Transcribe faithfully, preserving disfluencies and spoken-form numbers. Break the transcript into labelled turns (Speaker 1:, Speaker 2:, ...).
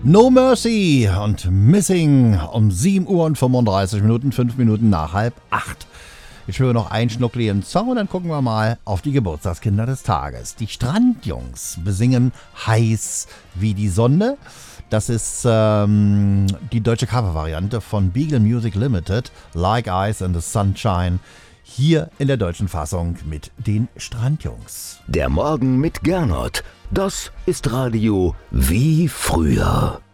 Speaker 1: No Mercy und Missing um sieben Uhr und fünfunddreißig Minuten, fünf Minuten nach halb acht. Ich höre noch einen schnuckligen Song und dann gucken wir mal auf die Geburtstagskinder des Tages. Die Strandjungs besingen Heiß wie die Sonne. Das ist ähm, die deutsche Covervariante von Beagle Music Limited, Like Ice in the Sunshine, hier in der deutschen Fassung mit den Strandjungs.
Speaker 2: Der Morgen mit Gernot, das ist Radio wie früher.